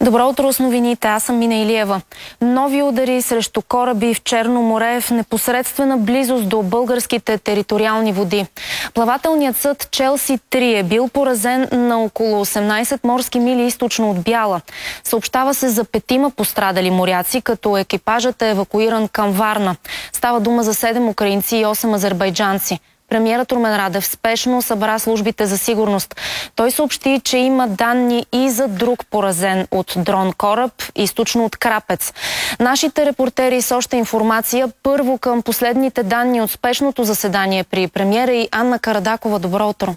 Добро утро с новините. Аз съм Мина Илиева. Нови удари срещу кораби в Черно море в непосредствена близост до българските териториални води. Плавателният съд Челси 3 е бил поразен на около 18 морски мили източно от Бяла. Съобщава се за 5 пострадали моряци, като екипажът е евакуиран към Варна. Става дума за 7 украинци и 8 азербайджанци. Премиерът Румен Радев спешно събра службите за сигурност. Той съобщи, че има данни и за друг поразен от дрон кораб, източно от Крапец. Нашите репортери с още информация първо към последните данни от спешното заседание при премиера и Анна Карадакова. Добро утро!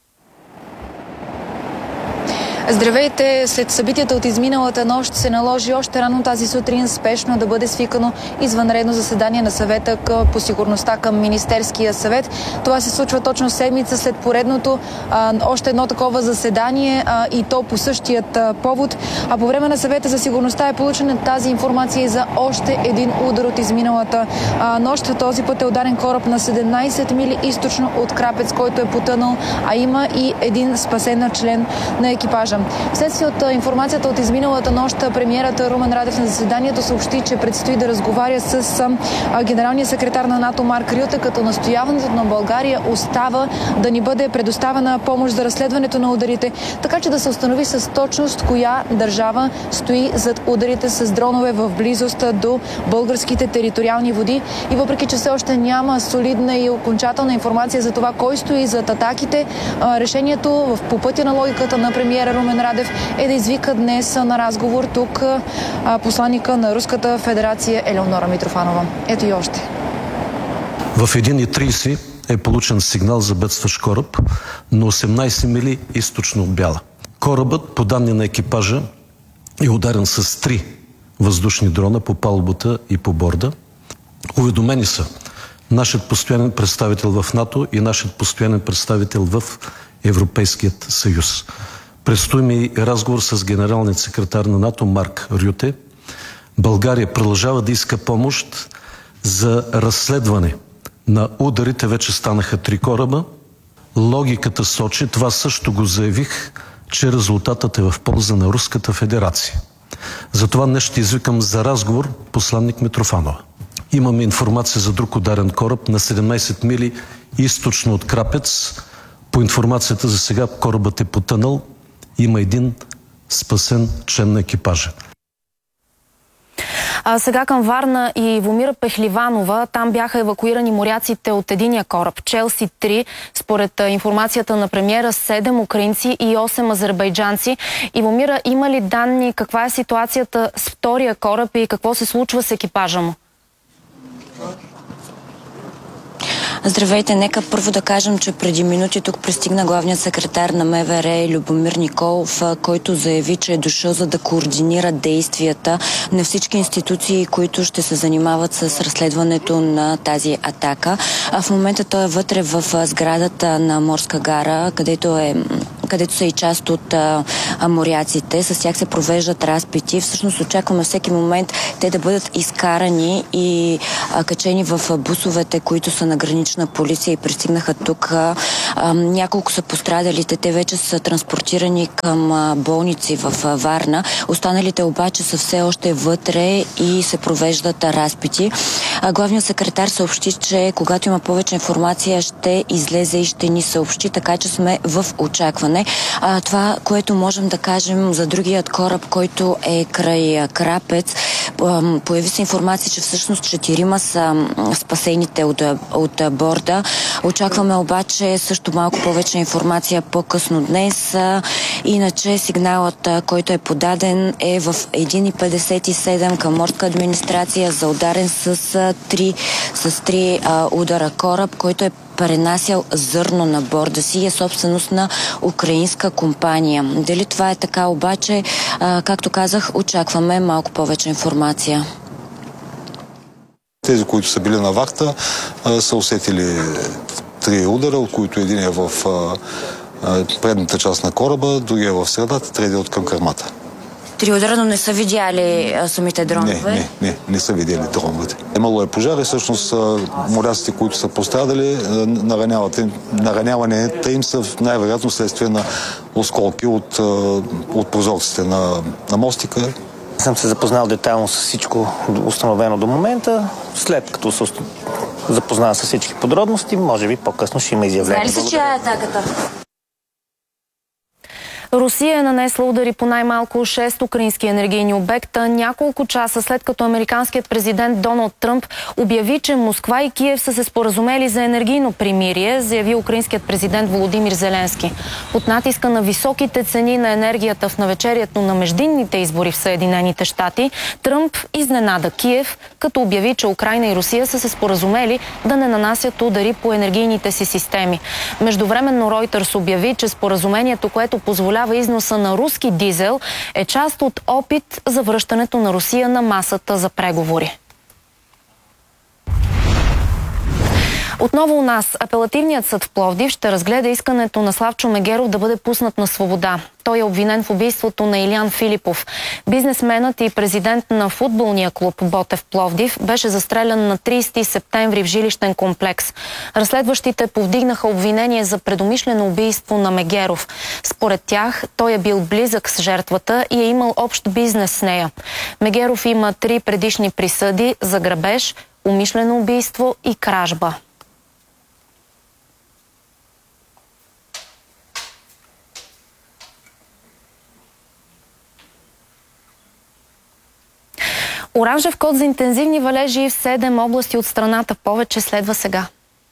Здравейте! След събитията от изминалата нощ се наложи още рано тази сутрин спешно да бъде свикано извънредно заседание на съвета по сигурността към Министерския съвет. Това се случва точно седмица след поредното още едно такова заседание и то по същият повод. А по време на съвета за сигурността е получена тази информация и за още един удар от изминалата нощ. Този път е ударен кораб на 17 мили източно от Крапец, който е потънал, а има и един спасен член на екипажа. Вследствие от информацията от изминалата нощ, премиерът Румен Радев на заседанието съобщи, че предстои да разговаря с генералния секретар на НАТО Марк Рюте, като настояването на България остава да ни бъде предоставена помощ за разследването на ударите, така че да се установи с точност коя държава стои зад ударите с дронове в близост до българските териториални води. И въпреки, че все още няма солидна и окончателна информация за това кой стои зад атаките, решението по пътя на логиката на премиера Румен Радев е да извика днес на разговор тук посланника на Руската федерация Елеонора Митрофанова. Ето и още. В 1:30 е получен сигнал за бедстващ кораб на 18 мили източно от Бяла. Корабът, по данни на екипажа, е ударен с 3 въздушни дрона по палубата и по борда. Уведомени са нашият постоянен представител в НАТО и нашият постоянен представител в Европейският съюз. Предстои ми разговор с генералният секретар на НАТО Марк Рюте. България продължава да иска помощ за разследване на ударите. Вече станаха 3 кораба. Логиката сочи, това също го заявих, че резултатът е в полза на Руската федерация. Затова днес ще извикам за разговор посланник Митрофанова. Имаме информация за друг ударен кораб на 17 мили източно от Крапец. По информацията за сега корабът е потънал. Има един спасен член на екипажа. Сега към Варна и Вомира Пехливанова. Там бяха евакуирани моряците от единия кораб Челси 3. Според информацията на премиера, 7 украинци и 8 азербайджанци. И Вомира, има ли данни каква е ситуацията с втория кораб и какво се случва с екипажа му? Здравейте, нека първо да кажем, че преди минути тук пристигна главният секретар на МВР Любомир Николов, който заяви, че е дошъл за да координира действията на всички институции, които ще се занимават с разследването на тази атака. В момента той е вътре в сградата на Морска гара, където са и част от моряците. С тях се провеждат разпити. Всъщност очакваме всеки момент те да бъдат изкарани и качени в бусовете, които са на гранична полиция и пристигнаха тук. Няколко са пострадалите. Те вече са транспортирани към болници в Варна. Останалите обаче са все още вътре и се провеждат разпити. Главният секретар съобщи, че когато има повече информация, ще излезе и ще ни съобщи, така че сме в очакване. Това, което можем да кажем за другият кораб, който е край Крапец, появи се информация, че всъщност 4 са спасените от борда. Очакваме обаче също малко повече информация по-късно днес. Иначе сигналът, който е подаден, е в 1:57 към морска администрация за ударен с 3 удара кораб, който е пренасял зърно на борда си и е собственост на украинска компания. Дали това е така обаче, както казах, очакваме малко повече информация. Тези, които са били на вахта, са усетили 3 удара, от които един е в предната част на кораба, другия е в средата, третия от към кърмата. 3 удара, но не са видяли самите дронове? Не са видяли дроновете. Имало е пожар и всъщност моряците, които са пострадали, нараняванията им са най-вероятно следствие на осколки от прозорците на мостика. Съм се запознал детайлно с всичко установено до момента. След като се запознава с всички подробности, може би по-късно ще има изявление. Знае ли се, чия е атаката? Русия е нанесла удари по най-малко 6 украински енергийни обекта няколко часа след като американският президент Доналд Тръмп обяви, че Москва и Киев са се споразумели за енергийно примирие, заяви украинският президент Володимир Зеленски. Под натиска на високите цени на енергията в навечерието на междинните избори в Съединените щати, Тръмп изненада Киев, като обяви, че Украйна и Русия са се споразумели да не нанасят удари по енергийните си системи. Междувременно Reuters обяви, че споразумението, което позволява износа на руски дизел, е част от опит за връщането на Русия на масата за преговори. Отново у нас апелативният съд в Пловдив ще разгледа искането на Славчо Мегеров да бъде пуснат на свобода. Той е обвинен в убийството на Илиян Филипов. Бизнесменът и президент на футболния клуб Ботев Пловдив беше застрелян на 30 септември в жилищен комплекс. Разследващите повдигнаха обвинение за предумишлено убийство на Мегеров. Според тях той е бил близък с жертвата и е имал общ бизнес с нея. Мегеров има 3 предишни присъди за грабеж, умишлено убийство и кражба. Оранжев код за интензивни валежи в 7 области от страната. Повече следва сега.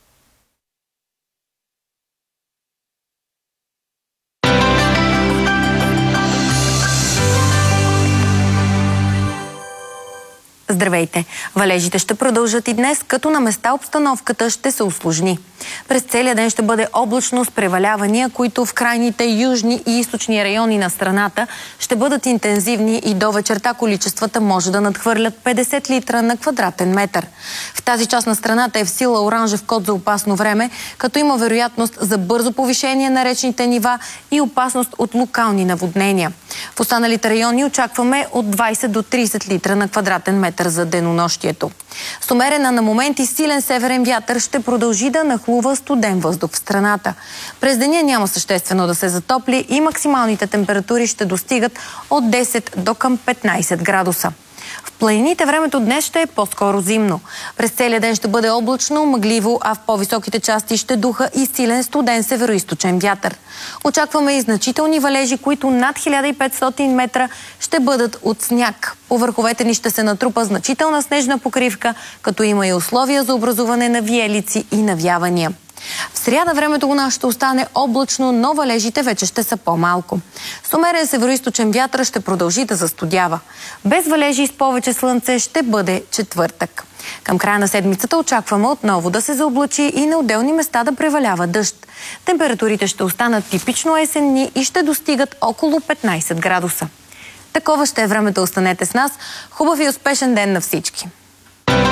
Здравейте! Валежите ще продължат и днес, като на места обстановката ще се усложни. През целия ден ще бъде облачно с превалявания, които в крайните южни и източни райони на страната ще бъдат интензивни и до вечерта количествата може да надхвърлят 50 литра на квадратен метър. В тази част на страната е в сила оранжев код за опасно време, като има вероятност за бързо повишение на речните нива и опасност от локални наводнения. В останалите райони очакваме от 20 до 30 литра на квадратен метър за денонощието. С умерена на моменти силен северен вятър ще продължи да нахлува студен въздух в страната. През деня няма съществено да се затопли и максималните температури ще достигат от 10 до към 15 градуса. В планините времето днес ще е по-скоро зимно. През целия ден ще бъде облачно, мъгливо, а в по-високите части ще духа и силен студен североизточен вятър. Очакваме и значителни валежи, които над 1500 метра ще бъдат от сняг. По върховете ни ще се натрупа значителна снежна покривка, като има и условия за образуване на виелици и навявания. В сряда времето у нас ще остане облачно, но валежите вече ще са по-малко. С умерен североизточен вятър ще продължи да застудява. Без валежи и с повече слънце ще бъде четвъртък. Към края на седмицата очакваме отново да се заоблачи и на отделни места да превалява дъжд. Температурите ще останат типично есенни и ще достигат около 15 градуса. Такова ще е времето, останете с нас. Хубав и успешен ден на всички!